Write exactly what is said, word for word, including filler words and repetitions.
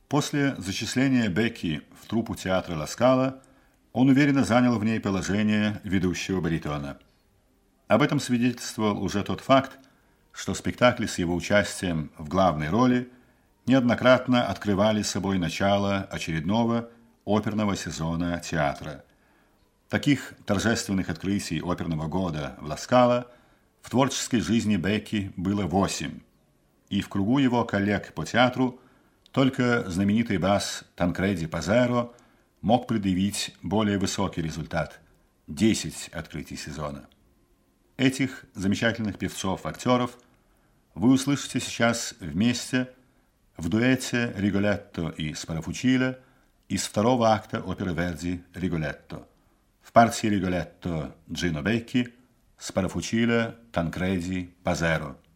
После зачисления Бекки в труппу театра Ла Скала он уверенно занял в ней положение ведущего баритона. Об этом свидетельствовал уже тот факт, что спектакли с его участием в главной роли неоднократно открывали собой начало очередного оперного сезона театра. Таких торжественных открытий оперного года в Ла Скала в творческой жизни Бекки было восемь, и в кругу его коллег по театру только знаменитый бас Танкреди Пазеро мог предъявить более высокий результат – десять открытий сезона. Этих замечательных певцов-актеров вы услышите сейчас вместе в дуэте «Риголетто» и «Спарафучиле» из второго акта оперы Верди «Риголетто». В партии «Риголетто» Джино Бекки, «Спарафучиле» Танкреди Пазеро.